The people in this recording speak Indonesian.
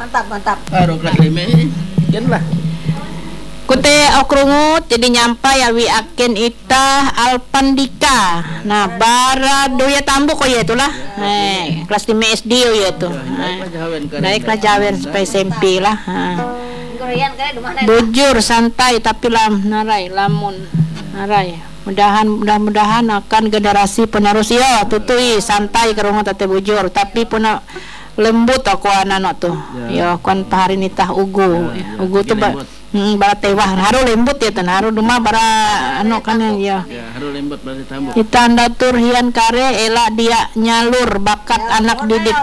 Mantap. Aro kelas 5 kan lah. Kute okrungut jadi nyampai awi aken ita Alpandika. Nah, bara doya tambu ko ya itulah. Kelas 5 SD ya tuh. Naik kelas jawen sampai SMP lah. Bujur santai tapi lamun narai. Mudah-mudahan akan generasi penerus ya tutui santai ke rumah tete bujur tapi pun lembut aku anak tuh ya kan pahari nitah ugu tuh bara tewah haru lembut ya tan haru rumah bara kan ya haru lembut berarti tambu kita anda tur hian kare elak dia nyalur bakat anak didik